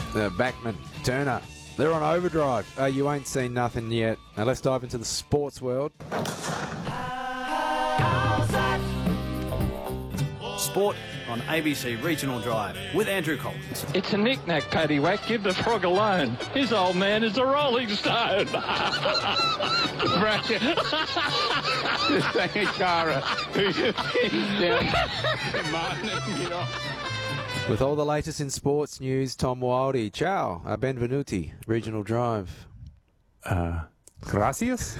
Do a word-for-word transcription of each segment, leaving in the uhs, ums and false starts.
Uh, Backman, Turner, they're on overdrive. Uh, you ain't seen nothing yet. Now let's dive into the sports world. Sport on A B C Regional Drive with Andrew Collins. It's a knick-knack, paddywhack. Give the frog alone. His old man is a rolling stone. With all the latest in sports news, Tom Wildy. Ciao. Uh, Benvenuti, Regional Drive. Uh, gracias?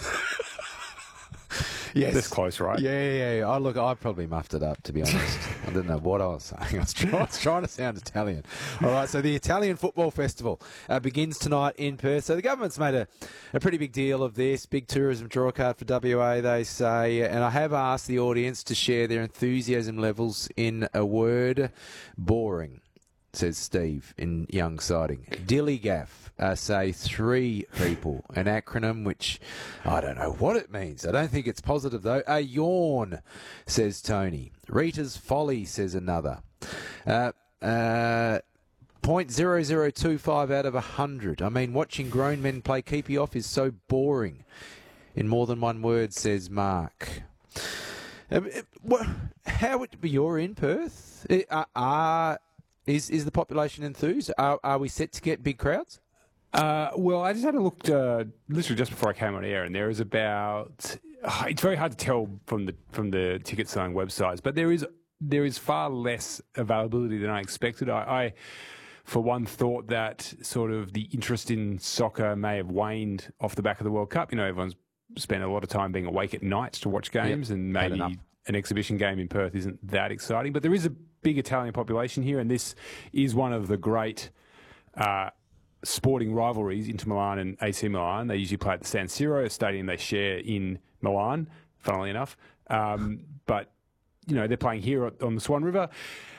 Yes. That's close, right? Yeah, yeah, yeah. Oh, look, I probably muffed it up, to be honest. I didn't know what I was saying. I was, trying, I was trying to sound Italian. All right, so the Italian Football Festival uh, begins tonight in Perth. So the government's made a, a pretty big deal of this. Big tourism drawcard for W A, they say. And I have asked the audience to share their enthusiasm levels in a word. Boring, says Steve in Young Siding. Dillygaff, uh, say three people. An acronym which I don't know what it means. I don't think it's positive, though. A yawn, says Tony. Rita's folly, says another. Uh, uh, point zero zero two five out of one hundred. I mean, watching grown men play keepy off is so boring. In more than one word, says Mark. Um, it, what, how would you're in Perth? It, uh, are... Is is the population enthused? Are, are we set to get big crowds? Uh, well, I just had a look uh, literally just before I came on air, and there is about. Oh, it's very hard to tell from the from the ticket selling websites, but there is there is far less availability than I expected. I, I, for one, thought that sort of the interest in soccer may have waned off the back of the World Cup. You know, everyone's spent a lot of time being awake at nights to watch games, yep, and maybe an exhibition game in Perth isn't that exciting. But there is a big Italian population here, and this is one of the great uh, sporting rivalries, Inter Milan and A C Milan. They usually play at the San Siro, a stadium they share in Milan, funnily enough. Um, but, you know, they're playing here on the Swan River.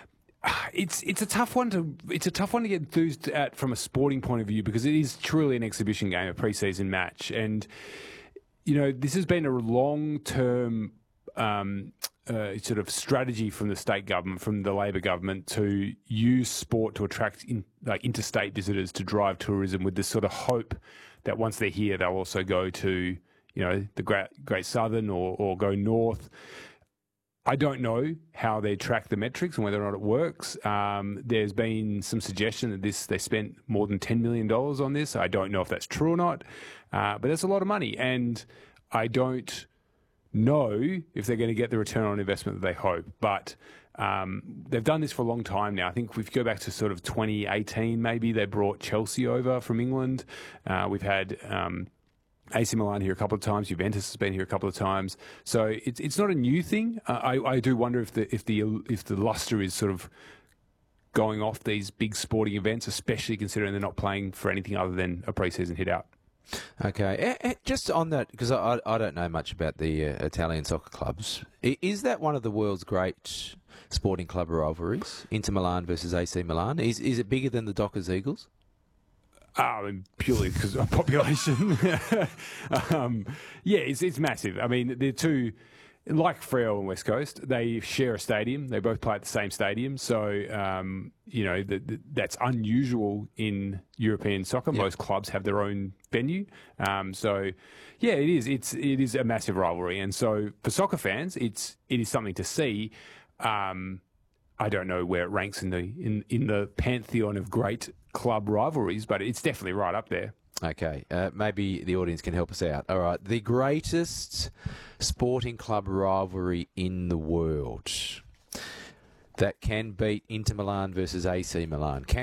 It's it's a tough one to it's a tough one to get enthused at from a sporting point of view, because it is truly an exhibition game, a pre-season match. And, you know, this has been a long-term um Uh, sort of strategy from the state government, from the Labor government, to use sport to attract in, like interstate visitors to drive tourism, with this sort of hope that once they're here, they'll also go to, you know, the Great, Great Southern or, or go north. I don't know how they track the metrics and whether or not it works. Um, there's been some suggestion that this they spent more than ten million dollars on this. I don't know if that's true or not, uh, but that's a lot of money, and I don't know if they're going to get the return on investment that they hope. But um, they've done this for a long time now. I think if we go back to sort of twenty eighteen, maybe they brought Chelsea over from England. Uh, we've had um, A C Milan here a couple of times. Juventus has been here a couple of times. So it's it's not a new thing. Uh, I, I do wonder if the if the if the luster is sort of going off these big sporting events, especially considering they're not playing for anything other than a pre-season hit out. Okay, uh, uh, just on that, because I, I don't know much about the uh, Italian soccer clubs. I, is that one of the world's great sporting club rivalries, Inter Milan versus A C Milan? Is is it bigger than the Dockers Eagles? Oh, I mean, purely because of population. um, yeah, it's it's massive. I mean, they're two, like Freo and West Coast, they share a stadium. They both play at the same stadium. So, um, you know, the, the, that's unusual in European soccer. Yep. Most clubs have their own venue. Um, so, yeah, it is. It's it is a massive rivalry. And so for soccer fans, it's it is something to see. Um, I don't know where it ranks in the in, in the pantheon of great club rivalries, but it's definitely right up there. Okay, uh, maybe the audience can help us out. All right, the greatest sporting club rivalry in the world that can beat Inter Milan versus A C Milan. Can